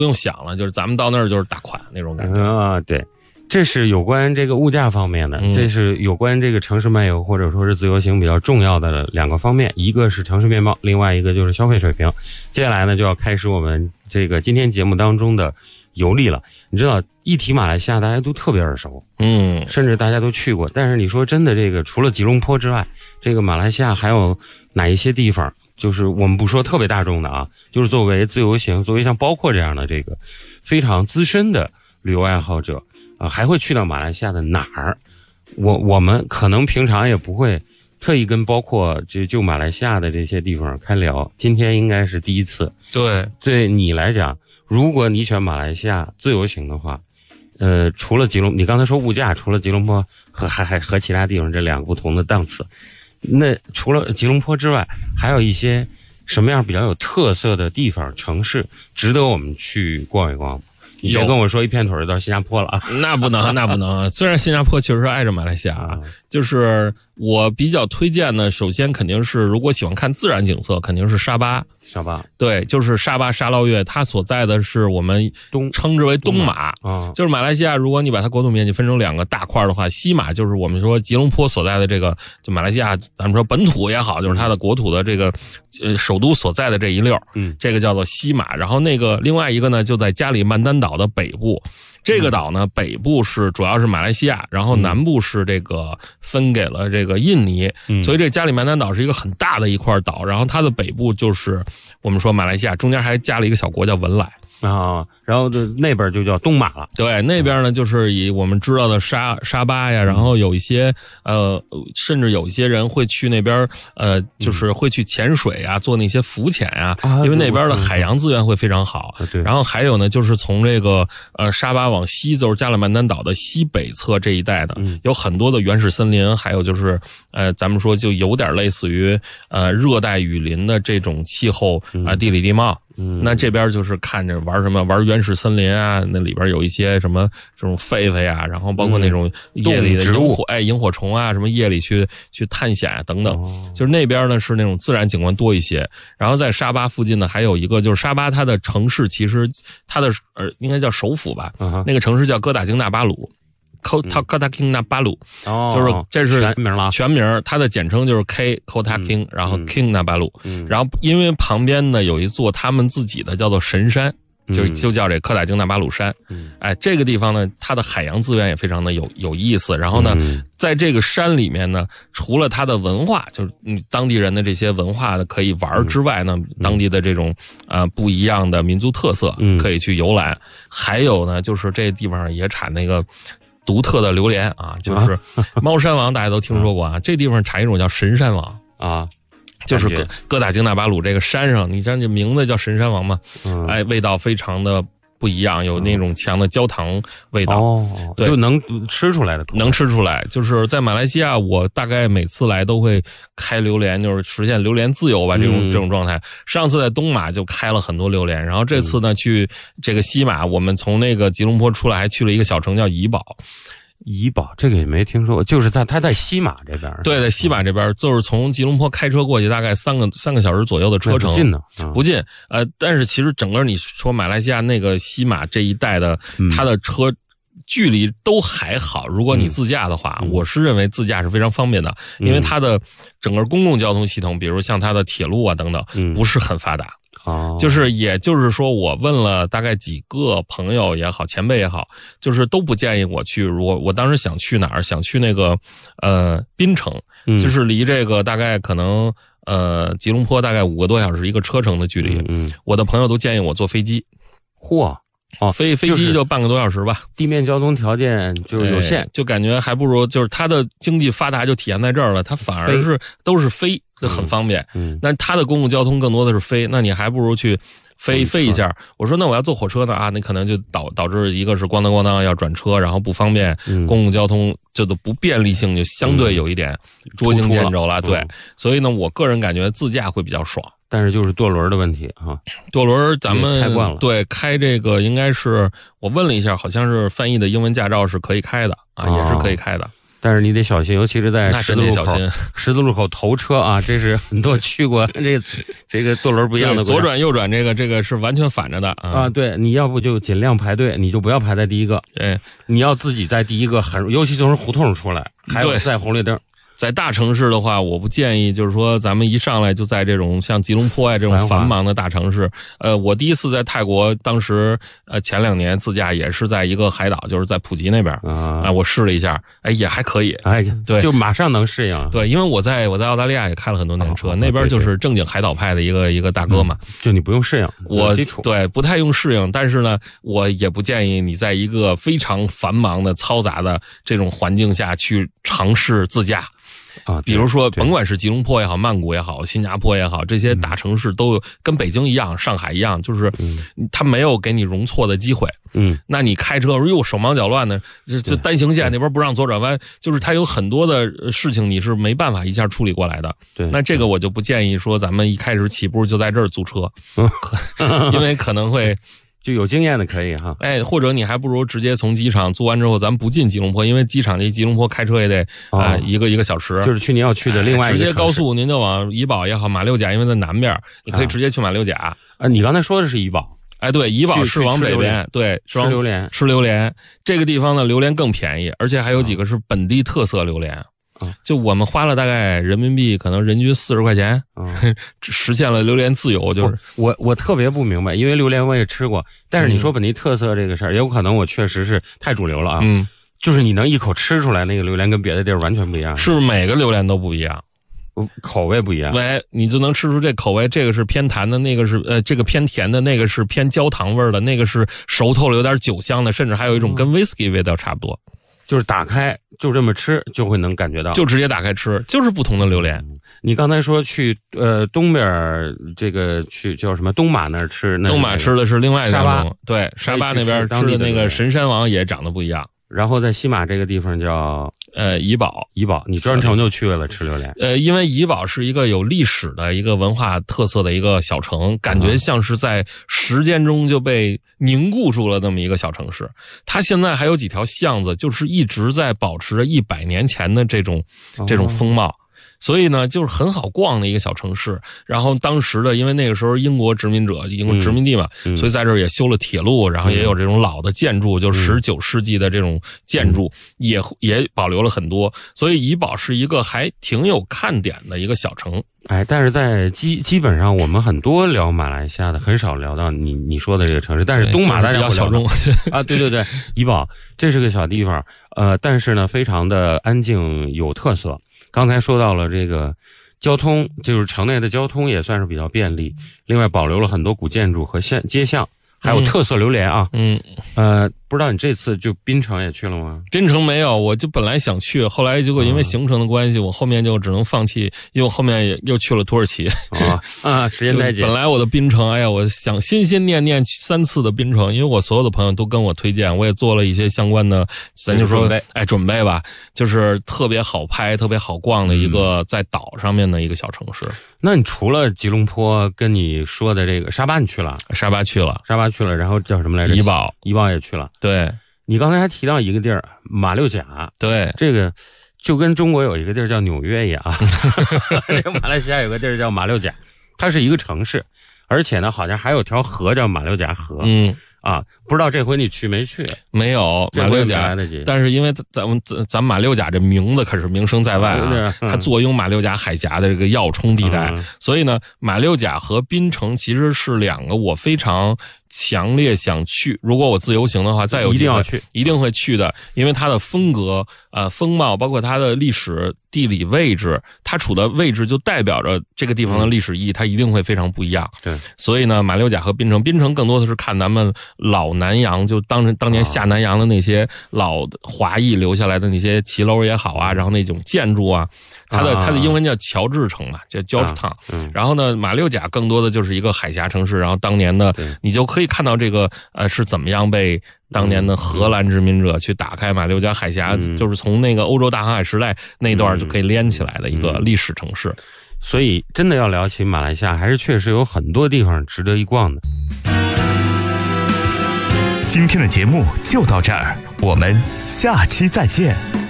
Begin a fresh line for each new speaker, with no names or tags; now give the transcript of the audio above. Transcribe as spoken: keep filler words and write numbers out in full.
不用想了，就是咱们到那儿就是大款那种感觉
啊。对，这是有关这个物价方面的，
嗯、
这是有关这个城市漫游或者说是自由行比较重要的两个方面，一个是城市面貌，另外一个就是消费水平。接下来呢，就要开始我们这个今天节目当中的游历了。你知道一提马来西亚大家都特别耳熟，
嗯，
甚至大家都去过，但是你说真的，这个除了吉隆坡之外，这个马来西亚还有哪一些地方，就是我们不说特别大众的啊，就是作为自由行，作为像包括这样的这个非常资深的旅游爱好者啊、呃，还会去到马来西亚的哪儿？我我们可能平常也不会特意跟包括就就马来西亚的这些地方开聊，今天应该是第一次。
对，
对你来讲，如果你选马来西亚自由行的话，呃，除了吉隆，你刚才说物价，除了吉隆坡和还还和其他地方这两个不同的档次，那除了吉隆坡之外，还有一些什么样比较有特色的地方城市值得我们去逛一逛？你别跟我说一片腿就到新加坡了啊！
那不能，那不能。虽然新加坡确实挨着马来西亚啊，就是我比较推荐呢。首先肯定是，如果喜欢看自然景色，肯定是沙巴。
沙巴，
对，就是沙巴沙捞越，它所在的是我们东称之为东马
啊，
就是马来西亚。如果你把它国土面积分成两个大块的话，西马就是我们说吉隆坡所在的这个，就马来西亚，咱们说本土也好，就是它的国土的这个呃首都所在的这一溜，嗯，这个叫做西马。然后那个另外一个呢，就在加里曼丹岛的北部。这个岛呢，北部是主要是马来西亚，然后南部是这个分给了这个印尼，嗯、所以这加里曼丹岛是一个很大的一块岛，然后它的北部就是我们说马来西亚，中间还加了一个小国叫文莱。
啊，然后的那边就叫东马了。
对，那边呢就是以我们知道的沙沙巴呀，然后有一些呃，甚至有一些人会去那边呃，就是会去潜水啊，做那些浮潜啊，
啊
因为那边的海洋资源会非常好。
啊、对。
然后还有呢，就是从这个呃沙巴往西，就是加里曼丹岛的西北侧这一带的，嗯、有很多的原始森林，还有就是呃，咱们说就有点类似于呃热带雨林的这种气候啊、呃，地理地貌。
嗯，
那这边就是看着玩什么玩原始森林啊，那里边有一些什么这种狒狒啊，然后包括那种夜里的萤火，哎，萤火虫啊，什么夜里去去探险啊等等，哦、就是那边呢是那种自然景观多一些。然后在沙巴附近呢，还有一个就是沙巴它的城市，其实它的呃应该叫首府吧，嗯、那个城市叫哥打京纳巴鲁。Kota Kinabalu，
哦，
就是这是
全名了，
全名，它的简称就是 K Kota King，、嗯、然后 Kinabalu，、嗯、然后因为旁边呢有一座他们自己的叫做神山，嗯、就就叫这科打京纳巴鲁山，嗯、哎，这个地方呢，它的海洋资源也非常的有有意思。然后呢，嗯、在这个山里面呢，除了它的文化，就是嗯当地人的这些文化的可以玩之外呢，嗯、当地的这种呃不一样的民族特色可以去游览，嗯、还有呢，就是这地方也产那个。独特的榴莲啊，就是猫山王，大家都听说过啊。这地方产一种叫神山王
啊，
就是哥哥打京纳巴鲁这个山上，你像这名字叫神山王嘛，嗯、哎，味道非常的不一样，有那种强的焦糖味道，
哦，对，就能吃出来的，
能吃出来。就是在马来西亚，我大概每次来都会开榴莲，就是实现榴莲自由吧，这种、嗯、这种状态。上次在东马就开了很多榴莲，然后这次呢、嗯、去这个西马，我们从那个吉隆坡出来，还去了一个小城叫怡保。
怡保这个也没听说过，就是在他在西马这边。
对，在西马这边，就是从吉隆坡开车过去，大概三个三个小时左右的车程，
不近呢，嗯、
不近。呃，但是其实整个你说马来西亚那个西马这一带的，嗯、它的车距离都还好。如果你自驾的话，嗯、我是认为自驾是非常方便的，嗯、因为它的整个公共交通系统，比如像它的铁路啊等等，嗯、不是很发达。
哦，
就是也就是说，我问了大概几个朋友也好，前辈也好，就是都不建议我去。我我当时想去哪儿？想去那个呃槟城，嗯、就是离这个大概可能呃吉隆坡大概五个多小时一个车程的距离。
嗯，嗯
我的朋友都建议我坐飞机。
嚯！哦，
飞飞机就半个多小时吧，
地面交通条件就是有限，
哎、就感觉还不如就是它的经济发达就体现在这儿了，它反而是都是飞，就很方便。嗯，那它的公共交通更多的是飞，那你还不如去飞飞一下。我说那我要坐火车呢啊，那可能就导导致一个是咣当咣当要转车，然后不方便，嗯、公共交通这的不便利性就相对有一点捉襟见肘了。嗯、对，嗯、所以呢，我个人感觉自驾会比较爽。
但是就是舵轮的问题哈，
舵轮咱们
开惯了，
对，开这个应该是我问了一下，好像是翻译的英文驾照是可以开的啊，哦、也是可以开的。
但是你得小心，尤其是在十字路口，十字路口头车啊，这是很多去过这个这个舵轮不一样的
左转右转，这个这个是完全反着的啊！
啊对，你要不就尽量排队，你就不要排在第一个，
对，
你要自己在第一个很，尤其从胡同出来，还有在红绿灯。
在大城市的话，我不建议，就是说咱们一上来就在这种像吉隆坡啊这种繁忙的大城市。呃，我第一次在泰国，当时呃前两年自驾也是在一个海岛，就是在普吉那边啊、呃，我试了一下，哎也还可以，
哎
对，
就马上能适应。
对，因为我在我在澳大利亚也开了很多年车，哦、那边就是正经海岛派的一个一个大哥嘛，
嗯、就你不用适应，
我对不太用适应，但是呢，我也不建议你在一个非常繁忙的嘈杂的这种环境下去尝试自驾。
啊，
比如说，甭管是吉隆坡也好，曼谷也好，新加坡也好，这些大城市都有跟北京一样，上海一样，就是它没有给你容错的机会。
嗯，
那你开车又手忙脚乱的，这这单行线那边不让左转弯，就是它有很多的事情你是没办法一下处理过来的。
对，
那这个我就不建议说咱们一开始起步就在这儿租车，因为可能会。
就有经验的可以哈，
哎，或者你还不如直接从机场租完之后，咱们不进吉隆坡，因为机场离吉隆坡开车也得啊、呃、一个一个小时，
就是去你要去的另外一个、哎、
直接高速，您就往怡保也好，马六甲，因为在南边，你可以直接去马六甲。
啊，你刚才说的是怡保，
哎，对，怡保是往北边，对，
吃榴莲，
吃榴莲，这个地方的榴莲更便宜，而且还有几个是本地特色榴莲。就我们花了大概人民币可能人均四十块钱，嗯，实现了榴莲自由。就是
我我特别不明白，因为榴莲我也吃过，但是你说本地特色这个事儿，嗯、也有可能我确实是太主流了啊。
嗯，
就是你能一口吃出来那个榴莲跟别的地儿完全不一样，
是每个榴莲都不一样，
口味不一样。
喂，你就能吃出这口味，这个是偏弹的，那个是呃这个偏甜的，那个是偏焦糖味的，那个是熟透了有点酒香的，甚至还有一种跟 whisky 味道差不多。
就是打开就这么吃就会能感觉到，
就直接打开吃，就是不同的榴莲。
嗯、你刚才说去呃东边这个去叫什么东马那儿吃，那
东马吃的是另外一
沙巴，
对，沙巴那边吃的那个神山王也长得不一样。
然后在西马这个地方叫
呃怡保，
怡保，你专程就去为了吃榴莲？
呃，因为怡保是一个有历史的一个文化特色的一个小城，感觉像是在时间中就被凝固住了那么一个小城市。它现在还有几条巷子，就是一直在保持着一百年前的这种这种风貌。所以呢，就是很好逛的一个小城市。然后当时的，因为那个时候英国殖民者、英国殖民地嘛，嗯、所以在这儿也修了铁路，然后也有这种老的建筑，就十九世纪的这种建筑，嗯、也也保留了很多。所以怡保是一个还挺有看点的一个小城。
哎，但是在基基本上我们很多聊马来西亚的，很少聊到你你说的这个城市。但是东马大家
比较小众
啊，对对对，怡保这是个小地方，呃，但是呢，非常的安静，有特色。刚才说到了这个交通，就是城内的交通也算是比较便利，另外保留了很多古建筑和巷街巷，还有特色榴莲啊。
嗯，
呃，不知道你这次就槟城也去了吗？
槟城没有，我就本来想去，后来结果因为行程的关系，嗯、我后面就只能放弃，因为我后面也又去了土耳其。
啊啊，时间太紧。
本来我的槟城，哎呀，我想心心念念三次的槟城，因为我所有的朋友都跟我推荐，我也做了一些相关的，咱就说，哎，准备吧，就是特别好拍、特别好逛的一个在岛上面的一个小城市。
嗯、那你除了吉隆坡，跟你说的这个沙巴，你去了？
沙巴去了，
沙巴去了，然后叫什么来着？
怡保，
怡保也去了。
对，
你刚才还提到一个地儿，马六甲。
对，
这个就跟中国有一个地儿叫纽约一样啊，这个马来西亚有个地儿叫马六甲，它是一个城市，而且呢，好像还有条河叫马六甲河。
嗯。
啊，不知道这回你去没去？
没有，马六甲，但是因为咱们咱咱马六甲这名字可是名声在外啊，嗯、它坐拥马六甲海峡的这个要冲地带，嗯、所以呢，马六甲和槟城其实是两个我非常强烈想去，如果我自由行的话，再有
一定要去，
一定会去的，因为它的风格、呃风貌，包括它的历史、地理位置，它处的位置就代表着这个地方的历史意义，它一定会非常不一样。
对，
所以呢，马六甲和槟城，槟城更多的是看咱们老南洋，就当当年下南洋的那些老华裔留下来的那些骑楼也好啊，然后那种建筑啊，它的它的英文叫乔治城嘛，叫 Georgetown。
嗯，
然后呢，马六甲更多的就是一个海峡城市，然后当年的你就可以看到这个呃是怎么样被当年的荷兰殖民者去打开马六甲海峡，
嗯、
就是从那个欧洲大航海时代那段就可以连起来的一个历史城市。
嗯、所以真的要聊起马来西亚，还是确实有很多地方值得一逛的。
今天的节目就到这儿，我们下期再见。